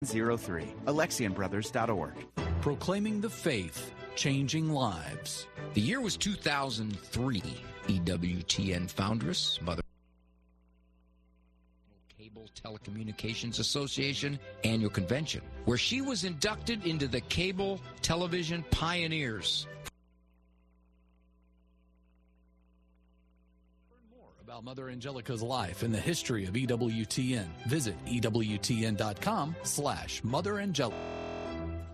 AlexianBrothers.org. Proclaiming the faith, changing lives. The year was 2003. EWTN foundress, Mother Cable Telecommunications Association annual convention, where she was inducted into the Cable Television Pioneers. Learn more about Mother Angelica's life and the history of EWTN. Visit EWTN.com/Mother Angelica.